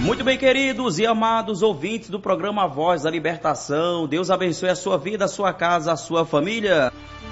Muito bem, queridos e amados ouvintes do programa Voz da Libertação, Deus abençoe a sua vida, a sua casa, a sua família.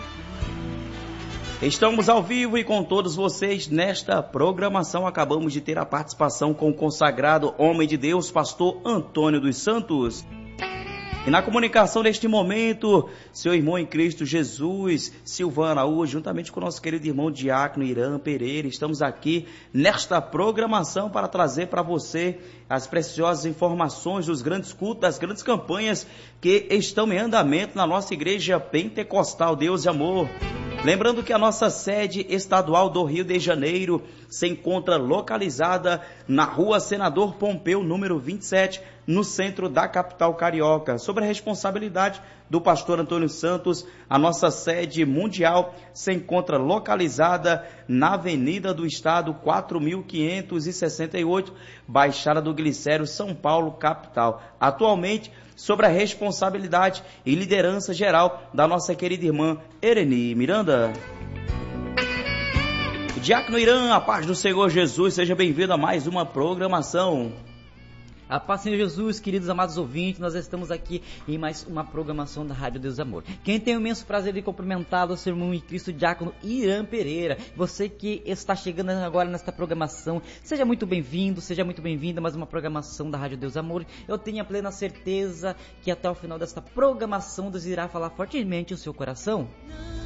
Estamos ao vivo e com todos vocês nesta programação. Acabamos de ter a participação com o consagrado homem de Deus, pastor Antônio dos Santos. E na comunicação neste momento, seu irmão em Cristo Jesus, Silvano Araújo, juntamente com o nosso querido irmão Diácono Irã Pereira, estamos aqui nesta programação para trazer para você as preciosas informações dos grandes cultos, das grandes campanhas que estão em andamento na nossa igreja pentecostal Deus de Amor. Lembrando que a nossa sede estadual do Rio de Janeiro se encontra localizada na Rua Senador Pompeu, número 27, no centro da capital carioca. Sob a responsabilidade do pastor Antônio Santos, a nossa sede mundial se encontra localizada na Avenida do Estado 4568, Baixada do Glicério, São Paulo, capital. Atualmente, sobre a responsabilidade e liderança geral da nossa querida irmã Ereni Miranda. Diácono Irã, a paz do Senhor Jesus, seja bem-vindo a mais uma programação. A paz do Senhor Jesus, queridos amados ouvintes, nós estamos aqui em mais uma programação da Rádio Deus Amor. Quem tem o imenso prazer de cumprimentá-lo é o seu irmão em Cristo, Diácono Irã Pereira. Você que está chegando agora nesta programação, seja muito bem-vindo, seja muito bem-vinda a mais uma programação da Rádio Deus Amor. Eu tenho a plena certeza que até o final desta programação Deus irá falar fortemente o seu coração.